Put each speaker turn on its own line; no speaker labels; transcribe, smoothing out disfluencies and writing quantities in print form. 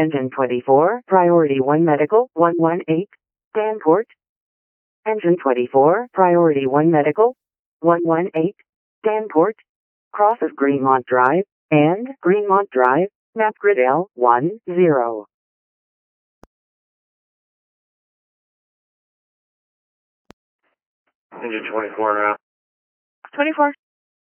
Engine 24, Priority 1 Medical, 118, Danport. Engine 24, Priority 1 Medical, 118, Danport. Crosses Greenmont Drive, and Greenmont Drive, map grid L10.
Engine 24 now.
24.